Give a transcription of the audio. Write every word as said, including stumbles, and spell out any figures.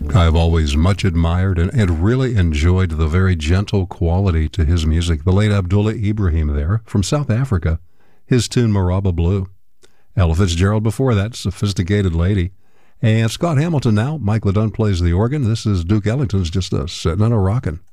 I've always much admired and, and really enjoyed the very gentle quality to his music. The late Abdullah Ibrahim there from South Africa, his tune Maraba Blue. Ella Fitzgerald before that, Sophisticated Lady. And Scott Hamilton now. Mike LeDun plays the organ. This is Duke Ellington's just a sitting and a rockin'.